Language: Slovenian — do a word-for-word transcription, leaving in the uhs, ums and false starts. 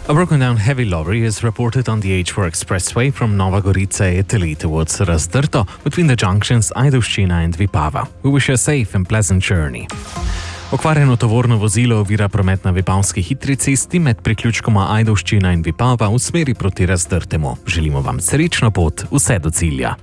A broken down heavy lorry is reported on the H four expressway from Nova Gorica, Italy towards Razdrto between the junctions Ajdovščina and Vipava. We wish you a safe and pleasant journey. Okvarjeno tovorno vozilo ovira promet na vipavski hitri cesti med priključkoma Ajdovščina in Vipava v smeri proti Razdrtemu. Želimo vam srečno pot vse do cilja.